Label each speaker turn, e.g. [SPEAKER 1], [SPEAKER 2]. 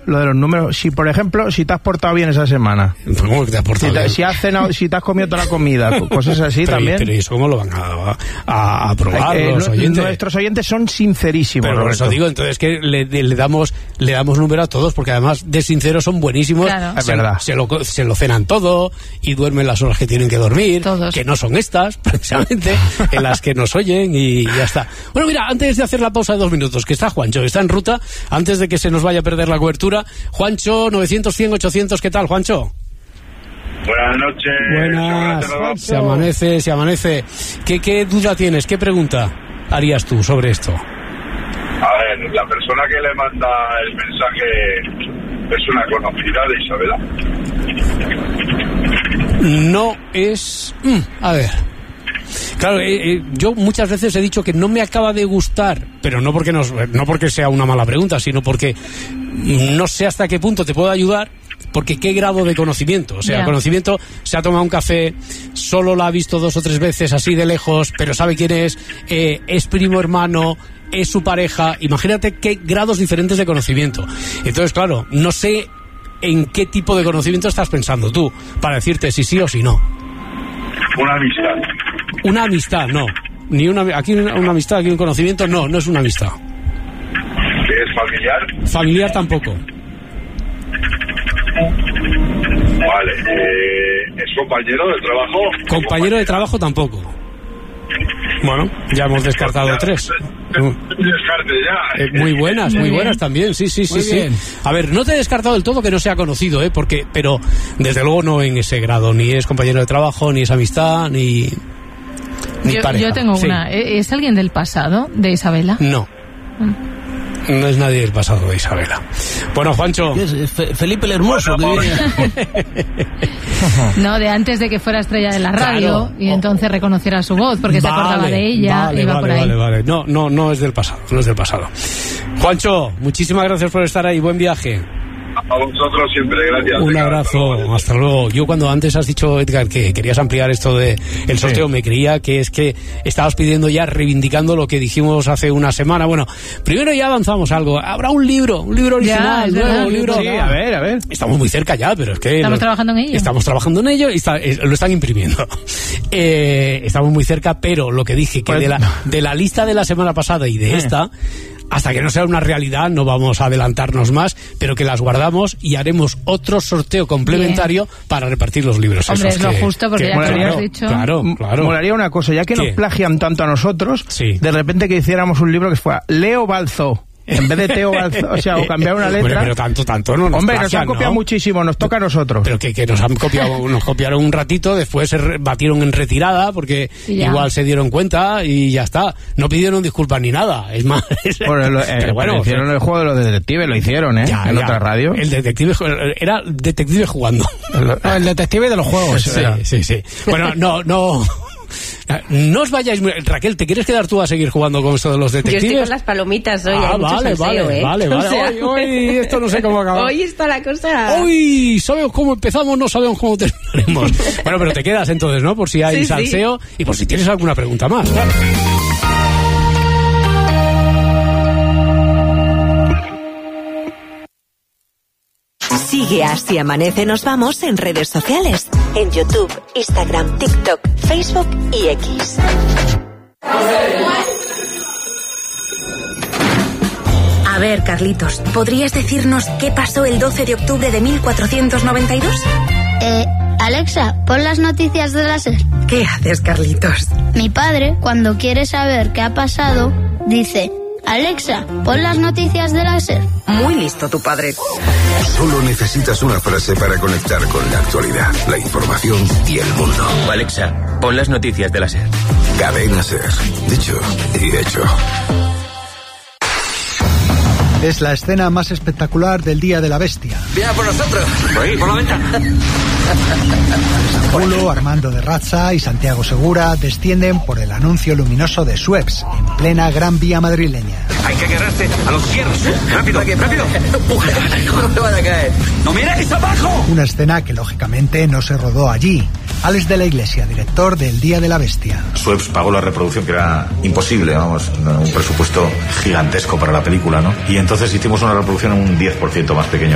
[SPEAKER 1] lo de los números. Si, por ejemplo, si te has portado bien esa semana.
[SPEAKER 2] ¿Cómo que te has portado bien?
[SPEAKER 1] Si has cenado, si te has comido toda la comida, cosas así también.
[SPEAKER 2] Pero eso cómo lo van a probar los oyentes.
[SPEAKER 1] Nuestros oyentes son sincerísimos.
[SPEAKER 2] Pero por eso digo, entonces que le damos número a todos, porque además de sinceros son buenísimos.
[SPEAKER 1] Claro. Es verdad.
[SPEAKER 2] Se lo cenan todo y duermen las horas que tienen que dormir,
[SPEAKER 3] todos.
[SPEAKER 2] Que no son estas, precisamente, en las que nos oyen y ya está. Bueno, mira, antes de hacer la pausa de 2 minutos, que está Juancho, está en ruta, antes de que se nos vaya a perder la cobertura. Juancho, 900-100-800, ¿qué tal, Juancho?
[SPEAKER 4] Buenas noches.
[SPEAKER 2] Buenas. Se amanece. ¿Qué duda tienes? ¿Qué pregunta harías tú sobre esto?
[SPEAKER 4] A ver, la persona que le manda el mensaje es una conocida de Isabela.
[SPEAKER 2] No es... a ver... Claro, yo muchas veces he dicho que no me acaba de gustar, pero no porque sea una mala pregunta, sino porque no sé hasta qué punto te puedo ayudar, porque qué grado de conocimiento. O sea, el conocimiento, se ha tomado un café, solo la ha visto 2 o 3 veces así de lejos, pero sabe quién es primo hermano, es su pareja. Imagínate qué grados diferentes de conocimiento. Entonces, claro, no sé en qué tipo de conocimiento estás pensando tú, para decirte si sí o si no.
[SPEAKER 4] Una amistad.
[SPEAKER 2] Una amistad, no. Aquí una amistad, aquí un conocimiento, no es una amistad.
[SPEAKER 4] ¿Es familiar?
[SPEAKER 2] Familiar tampoco.
[SPEAKER 4] Vale. ¿Es compañero de trabajo?
[SPEAKER 2] Compañero de trabajo tampoco. Bueno, ya hemos descartado 3.
[SPEAKER 4] Descarte ya.
[SPEAKER 2] Muy buenas también, sí. A ver, no te he descartado del todo que no sea conocido, pero desde luego no en ese grado, ni es compañero de trabajo, ni es amistad, ni pareja.
[SPEAKER 3] Yo tengo una. ¿Es alguien del pasado de Isabela?
[SPEAKER 2] No. No es nadie del pasado de Isabela. Bueno, Juancho.
[SPEAKER 5] Es Felipe el Hermoso, que viene.
[SPEAKER 3] No, de antes de que fuera estrella de la radio, y entonces reconociera su voz, porque se acordaba de ella, iba por ahí.
[SPEAKER 2] Vale. No es del pasado. Juancho, muchísimas gracias por estar ahí. Buen viaje.
[SPEAKER 4] A vosotros siempre, gracias.
[SPEAKER 2] Un abrazo, hasta luego. Yo cuando antes has dicho, Edgar, que querías ampliar esto de el sorteo, me creía que es que estabas pidiendo ya, reivindicando lo que dijimos hace una semana. Bueno, primero ya avanzamos algo. Habrá un libro original, nuevo, un libro.
[SPEAKER 1] Sí, a ver.
[SPEAKER 2] Estamos muy cerca ya, pero es que...
[SPEAKER 3] Estamos trabajando en ello.
[SPEAKER 2] Estamos trabajando en ello y lo están imprimiendo. Estamos muy cerca, pero lo que dije, que de la lista de la semana pasada y de esta... Hasta que no sea una realidad no vamos a adelantarnos más, pero que las guardamos y haremos otro sorteo complementario para repartir los libros.
[SPEAKER 3] Hombre,
[SPEAKER 2] esos
[SPEAKER 3] es lo justo, porque ya te lo has dicho.
[SPEAKER 2] Claro.
[SPEAKER 1] Molaría una cosa, ya que nos plagian tanto a nosotros, de repente que hiciéramos un libro que fuera Leo Balzó. En vez de Teo Balzó, o sea, o cambiar una letra.
[SPEAKER 2] Pero tanto no nos
[SPEAKER 1] Hombre,
[SPEAKER 2] plagian,
[SPEAKER 1] nos han copiado muchísimo, nos toca a nosotros.
[SPEAKER 2] Pero que nos han copiado, nos copiaron un ratito, después se batieron en retirada, porque igual se dieron cuenta y ya está. No pidieron disculpas ni nada, es más.
[SPEAKER 1] Pero bueno, hicieron el juego de los detectives, lo hicieron, en otra radio.
[SPEAKER 2] El detective, era detective jugando.
[SPEAKER 5] El detective de los juegos.
[SPEAKER 2] Sí. Bueno, no os vayáis... Raquel, ¿te quieres quedar tú a seguir jugando con esto de los detectives?
[SPEAKER 6] Yo estoy con las palomitas hoy.
[SPEAKER 2] Vale.
[SPEAKER 6] O sea,
[SPEAKER 2] hoy esto no sé cómo acabar.
[SPEAKER 6] Hoy está la cosa...
[SPEAKER 2] Hoy sabemos cómo empezamos, no sabemos cómo terminaremos. Bueno, pero te quedas entonces, ¿no? Por si hay salseo y por si tienes alguna pregunta más. Claro.
[SPEAKER 7] Sigue a Si Amanece Nos Vamos en redes sociales, en YouTube, Instagram, TikTok, Facebook y X. A ver, Carlitos, ¿podrías decirnos qué pasó el 12 de octubre de 1492?
[SPEAKER 8] Alexa, pon las noticias de la SER.
[SPEAKER 7] ¿Qué haces, Carlitos?
[SPEAKER 8] Mi padre, cuando quiere saber qué ha pasado, dice... Alexa, pon las noticias de la SER.
[SPEAKER 7] Muy listo tu padre.
[SPEAKER 9] Solo necesitas una frase para conectar con la actualidad, la información y el mundo.
[SPEAKER 10] Alexa, pon las noticias de la SER.
[SPEAKER 9] Cadena SER. Dicho y hecho.
[SPEAKER 11] Es la escena más espectacular del Día de la Bestia.
[SPEAKER 10] ¡Viene por nosotros! ¡Por la ventana!
[SPEAKER 11] Pulo, Armando de Razza y Santiago Segura descienden por el anuncio luminoso de Suez, en plena Gran Vía madrileña.
[SPEAKER 10] Hay que agarrarse a los hierros. ¡Rápido! ¡No me van a caer! ¡No miréis abajo!
[SPEAKER 11] Una escena que lógicamente no se rodó allí. Alex de la Iglesia, director del Día de la Bestia.
[SPEAKER 12] Suez pagó la reproducción, que era imposible, un presupuesto gigantesco para la película, ¿no? Y entonces hicimos una reproducción un 10% más pequeño.